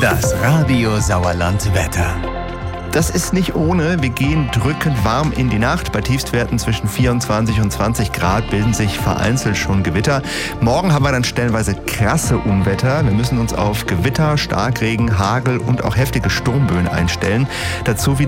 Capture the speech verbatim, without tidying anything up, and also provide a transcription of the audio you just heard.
Das Radio Sauerland Wetter. Das ist nicht ohne. Wir gehen drückend warm in die Nacht. Bei Tiefstwerten zwischen vierundzwanzig und zwanzig Grad bilden sich vereinzelt schon Gewitter. Morgen haben wir dann stellenweise krasse Unwetter. Wir müssen uns auf Gewitter, Starkregen, Hagel und auch heftige Sturmböen einstellen. Dazu wieder